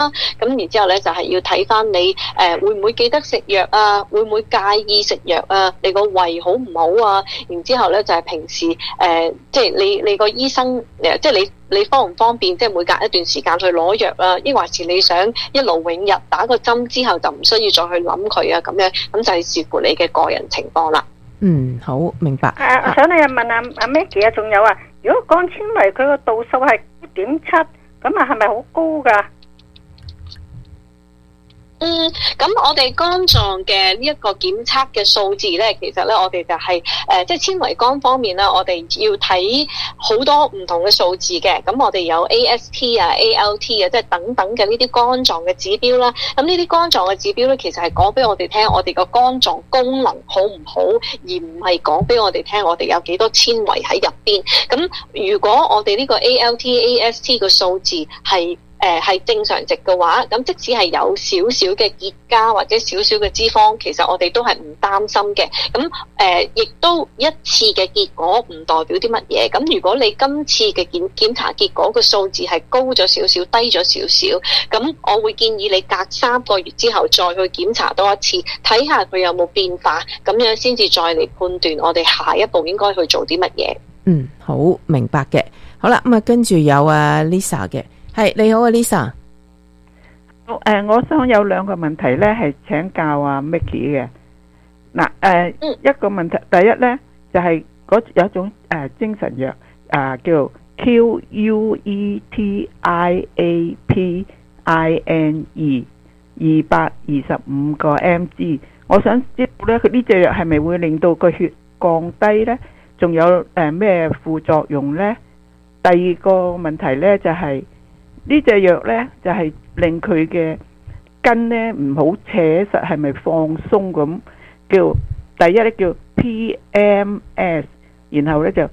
咁然之後咧就係要睇翻你會唔會記得食藥啊，會唔會介意食藥啊，你個胃好唔好啊，然之後咧就係平時即係你個醫生即係你方唔方便，即係每隔一段時間去攞藥啊，抑或是你想一勞永逸打個針之後就唔需要再去諗佢啊，咁樣咁就係視乎你嘅個人情況啦。 好明白。 我想你問阿 Maggie 啊，仲有啊，如果鋼纖維佢個度數係1.7，咁啊係咪好高㗎？ 咁我哋肝臟嘅呢一個檢測嘅數字咧，其實咧我哋就係即係纖維肝方面啦，我哋要睇好多唔同嘅數字嘅。咁我哋有 AST 啊、ALT 啊，即係等等嘅呢啲肝臟嘅指標啦。咁呢啲肝臟嘅指標咧，其實係講俾我哋聽，我哋個肝臟功能好唔好，而唔係講俾我哋聽我哋有幾多纖維喺入邊。咁如果我哋呢個 ALT、AST 嘅數字係正常值嘅話，咁即使係有少少嘅結痂或者少少嘅脂肪，其實我哋都係唔擔心嘅。咁亦都一次嘅結果唔代表啲乜嘢。咁如果你今次嘅檢查結果個數字係高咗少少、低咗少少，咁我會建議你隔3個月之後再去檢查多一次，睇下佢有冇變化，咁樣先至再嚟判斷我哋下一步應該去做啲乜嘢。 好明白嘅。好啦，咁跟住有Lisa 嘅。係，你好啊 Lisa。 我想有2個問題咧，係請教阿 Maggie 嘅。一個問題，第一咧就係有一種精神藥叫 QUETIAPINE 225個 mg。我想知道咧，佢呢隻藥係咪會令到個血降低咧？仲有咩副作用咧？第二個問題咧就係呢隻藥呢，就係令佢嘅筋呢唔好扯實，係咪放鬆咁？第一呢叫 PMS， 然後呢就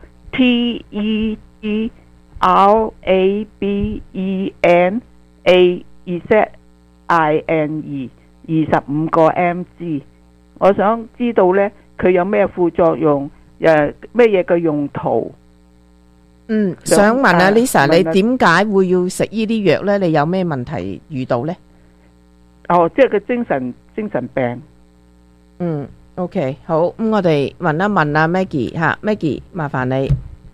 TEDRABENAZINE 25個 mg。我想知道呢，佢有咩副作用？咩嘢嘅用途？ 想問阿 Lisa， 你點解會要食呢啲藥呢？你有咩問題遇到呢？ 即係個精神病。 OK， 好，咁我哋問一問阿 Maggie 吓，Maggie 麻煩你。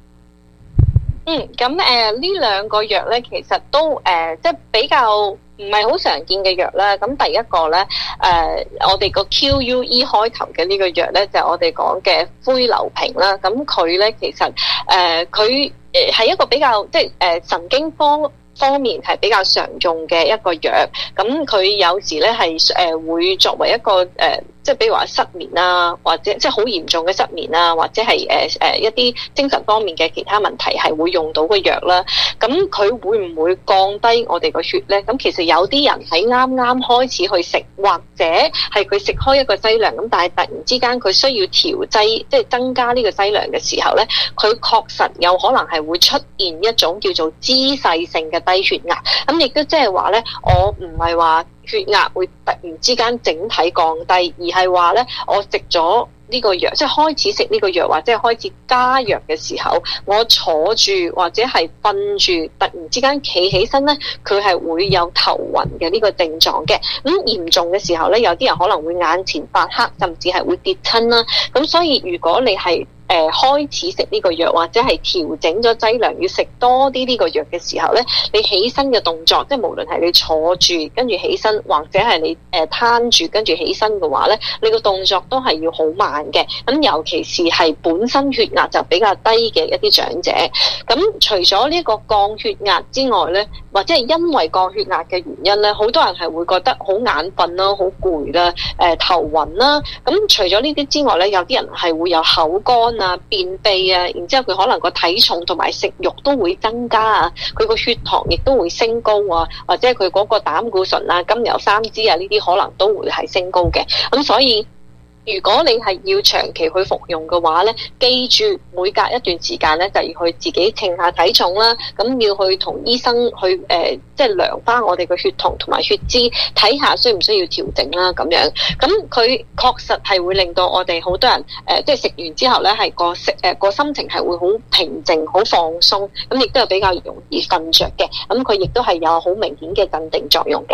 咁呢2個藥呢，其實都即係比較唔係好常見嘅藥啦。咁第一個呢，我哋個 QUE 開頭嘅呢個藥呢，就係我哋講嘅灰硫平啦。咁佢呢，其實佢係一個比較即係神經方面係比較常用嘅一個藥。咁佢有時呢係會作為一個即係比如話失眠啊，或者即係好嚴重嘅失眠啊，或者係一啲精神方面嘅其他問題係會用到嘅藥啦。咁佢會唔會降低我哋個血呢？咁其實有啲人喺啱啱開始去食，或者係佢食開一個劑量，咁但係突然之間佢需要調劑，即係增加呢個劑量嘅時候呢，佢確實有可能係會出現一種叫做姿勢性嘅低血壓。咁亦都即係話呢，我唔係話血壓會突然之間整體降低，而係話咧，我食咗呢個藥，即係開始食呢個藥或者係開始加藥嘅時候，我坐住或者係瞓住，突然之間企起身咧，佢係會有頭暈嘅呢個症狀嘅。咁嚴重嘅時候咧，有啲人可能會眼前發黑，甚至係會跌親啦。咁所以如果你係開始食呢個藥，或者係調整咗劑量，要食多啲呢個藥嘅時候咧，你起身嘅動作，即係無論係你坐住跟住起身，或者係你攤住跟住起身嘅話咧，你個動作都係要好慢嘅。咁尤其是係本身血壓就比較低嘅一啲長者，咁除咗呢個降血壓之外咧，或者係因為降血壓嘅原因咧，好多人係會覺得好眼瞓啦、好攰啦、頭暈啦。咁除咗呢啲之外咧，有啲人係會有口乾啊、便秘啊，然之後佢可能個體重同埋食慾都會增加啊，佢個血糖亦都會升高啊，或者佢嗰個膽固醇啊、甘油三酯啊呢啲可能都會係升高嘅。咁所以如果你係要長期去服用嘅話咧，記住每隔一段時間咧就要去自己稱下體重啦，咁要去同醫生去即係量翻我哋嘅血糖同埋血脂，睇下需唔需要調整啦咁樣。咁佢確實係會令到我哋好多人即係食完之後咧係個心情係會好平靜、好放鬆，咁亦都係比較容易瞓着嘅。咁佢亦都係有好明顯嘅鎮定作用嘅。